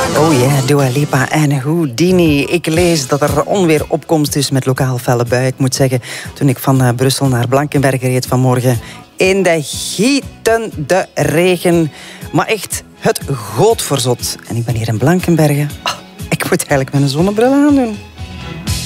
Oh yeah, Dua Lipa en Houdini. Ik lees dat er onweer opkomst is met lokaal felle buien. Ik moet zeggen, toen ik van Brussel naar Blankenberge reed vanmorgen, in de gietende regen. Maar echt, het goot voor zot. En ik ben hier in Blankenberge. Ik moet eigenlijk mijn zonnebril aandoen.